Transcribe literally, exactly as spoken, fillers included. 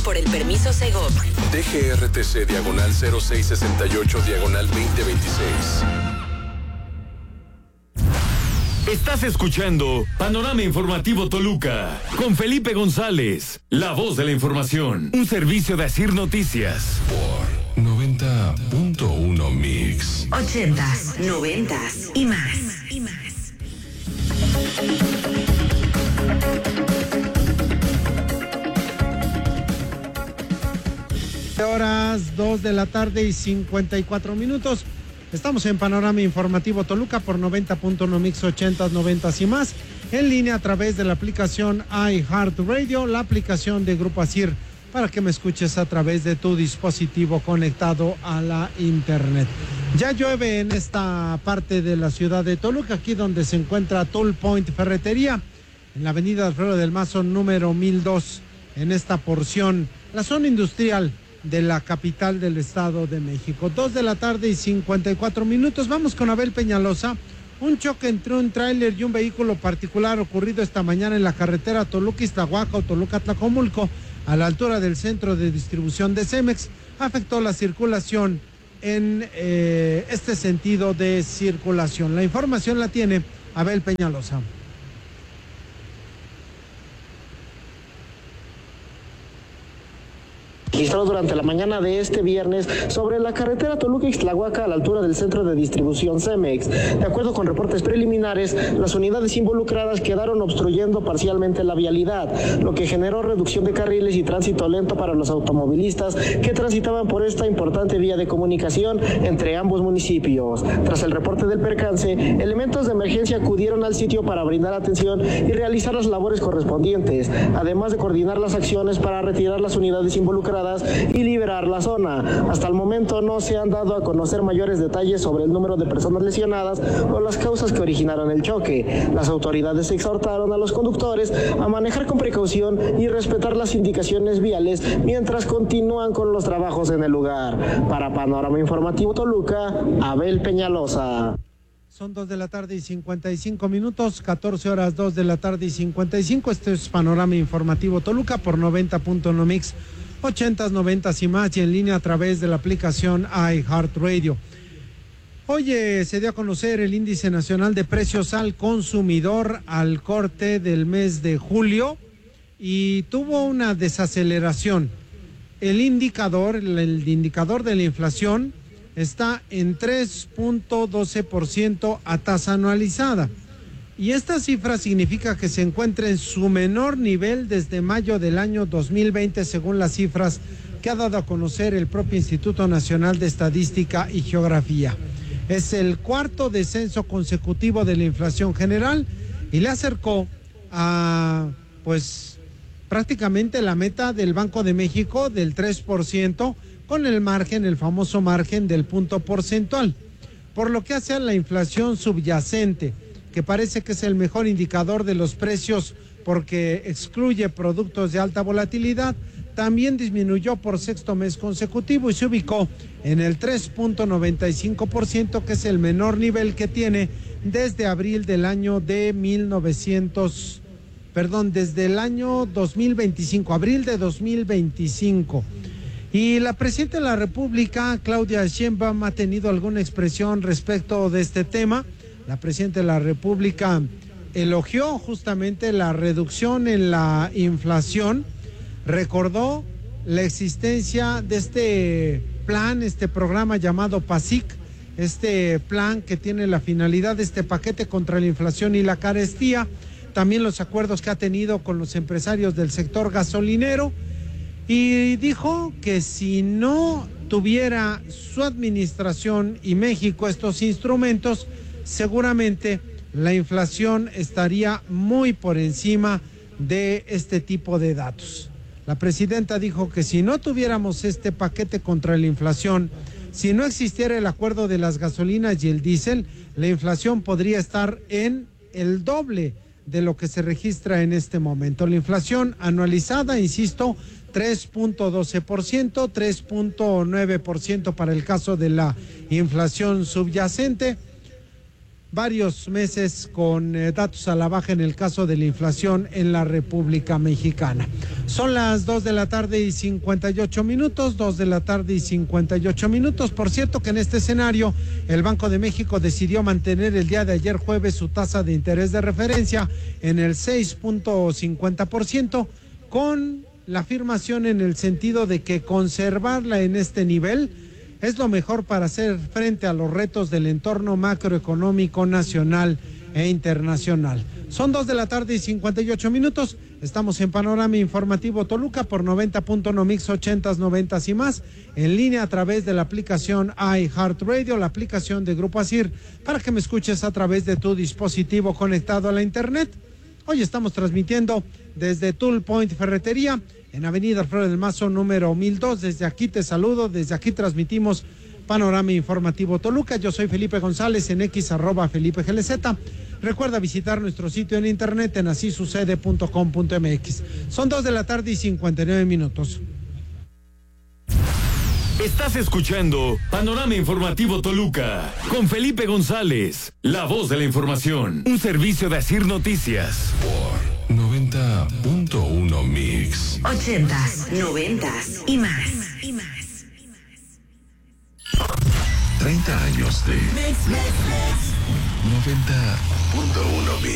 por el permiso Segov. D G R T C diagonal cero seis sesenta y ocho diagonal veinte veintiséis. Estás escuchando Panorama Informativo Toluca con Felipe González, la voz de la información, un servicio de Asir Noticias. Por noventa punto uno Mix. Ochentas, noventas y más. Y más. Horas dos de la tarde y cincuenta y cuatro minutos. Estamos en Panorama Informativo Toluca por noventa punto uno Mix, ochentas, noventas y más. En línea a través de la aplicación iHeartRadio, la aplicación de Grupo Asir, para que me escuches a través de tu dispositivo conectado a la internet. Ya llueve en esta parte de la ciudad de Toluca, aquí donde se encuentra Toll Point Ferretería, en la avenida Alfredo del Mazo número mil dos, en esta porción, la zona industrial de la capital del Estado de México. Dos de la tarde y cincuenta y cuatro minutos. Vamos con Abel Peñalosa. Un choque entre un tráiler y un vehículo particular ocurrido esta mañana en la carretera Toluca-Iztahuaca o Toluca-Tlacomulco, a la altura del centro de distribución de Cemex, afectó la circulación en eh, este sentido de circulación. La información la tiene Abel Peñalosa. Registrado durante la mañana de este viernes sobre la carretera Toluca-Ixtlahuaca a la altura del centro de distribución Cemex. De acuerdo con reportes preliminares, las unidades involucradas quedaron obstruyendo parcialmente la vialidad, lo que generó reducción de carriles y tránsito lento para los automovilistas que transitaban por esta importante vía de comunicación entre ambos municipios. Tras el reporte del percance, elementos de emergencia acudieron al sitio para brindar atención y realizar las labores correspondientes, además de coordinar las acciones para retirar las unidades involucradas y liberar la zona. Hasta el momento no se han dado a conocer mayores detalles sobre el número de personas lesionadas o las causas que originaron el choque. Las autoridades exhortaron a los conductores a manejar con precaución y respetar las indicaciones viales mientras continúan con los trabajos en el lugar. Para Panorama Informativo Toluca, Abel Peñalosa. Son dos de la tarde y cincuenta y cinco minutos, catorce horas, dos de la tarde y cincuenta y cinco. Este es Panorama Informativo Toluca por noventa punto uno Mix, ochentas, noventas y más, y en línea a través de la aplicación iHeartRadio. Hoy eh, se dio a conocer el índice nacional de precios al consumidor al corte del mes de julio y tuvo una desaceleración. El indicador, el, el indicador de la inflación está en tres punto doce por ciento a tasa anualizada. Y esta cifra significa que se encuentra en su menor nivel desde mayo del año dos mil veinte, según las cifras que ha dado a conocer el propio Instituto Nacional de Estadística y Geografía. Es el cuarto descenso consecutivo de la inflación general y le acercó a, pues, prácticamente la meta del Banco de México del tres por ciento, con el margen, el famoso margen del punto porcentual. Por lo que hace a la inflación subyacente, que parece que es el mejor indicador de los precios porque excluye productos de alta volatilidad, también disminuyó por sexto mes consecutivo y se ubicó en el tres punto noventa y cinco por ciento, que es el menor nivel que tiene desde abril del año de mil novecientos, perdón, desde el año dos mil veinticinco, abril de dos mil veinticinco. Y la presidenta de la República, Claudia Sheinbaum, ha tenido alguna expresión respecto de este tema. La presidenta de la República elogió justamente la reducción en la inflación, recordó la existencia de este plan, este programa llamado PASIC, este plan que tiene la finalidad de este paquete contra la inflación y la carestía, también los acuerdos que ha tenido con los empresarios del sector gasolinero, y dijo que si no tuviera su administración y México estos instrumentos, seguramente la inflación estaría muy por encima de este tipo de datos. La presidenta dijo que si no tuviéramos este paquete contra la inflación, si no existiera el acuerdo de las gasolinas y el diésel, la inflación podría estar en el doble de lo que se registra en este momento. La inflación anualizada, insisto, tres punto doce por ciento, tres punto nueve por ciento para el caso de la inflación subyacente. varios meses con eh, datos a la baja en el caso de la inflación en la República Mexicana. Son las dos de la tarde y cincuenta y ocho minutos, dos de la tarde y cincuenta y ocho minutos. Por cierto que en este escenario el Banco de México decidió mantener el día de ayer jueves su tasa de interés de referencia en el seis punto cincuenta por ciento, con la afirmación en el sentido de que conservarla en este nivel es lo mejor para hacer frente a los retos del entorno macroeconómico nacional e internacional. Son dos de la tarde y cincuenta y ocho minutos. Estamos en Panorama Informativo Toluca por noventa punto uno Mix, ochentas, noventas y más, en línea a través de la aplicación iHeartRadio, la aplicación de Grupo Asir, para que me escuches a través de tu dispositivo conectado a la internet. Hoy estamos transmitiendo desde Tool Point Ferretería, en Avenida Flores del Mazo, número mil dos. Desde aquí te saludo, desde aquí transmitimos Panorama Informativo Toluca. Yo soy Felipe González, en X, arroba Felipe G L Z. Recuerda visitar nuestro sitio en internet en así sucede punto com punto m x. Son dos de la tarde y cincuenta y nueve minutos. Estás escuchando Panorama Informativo Toluca con Felipe González, la voz de la información. Un servicio de Asir Noticias. Por noventa punto uno Mix. Ochentas, noventas y más. Y más. treinta años de noventa punto uno Mix.